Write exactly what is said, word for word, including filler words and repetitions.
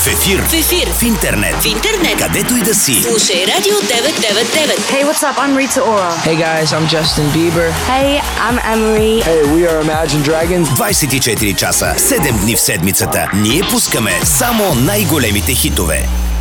В ефир. В ефир. В интернет. В интернет. Където и да си. Слушай Радио деветстотин деветдесет и девет. Hey, what's up? I'm Rita Ora. Hey guys, I'm Justin Bieber. Hey, I'm Emery. Hey, we are Imagine Dragons. двайсет и четири часа, седем дни в седмицата. Ние пускаме само най-големите хитове.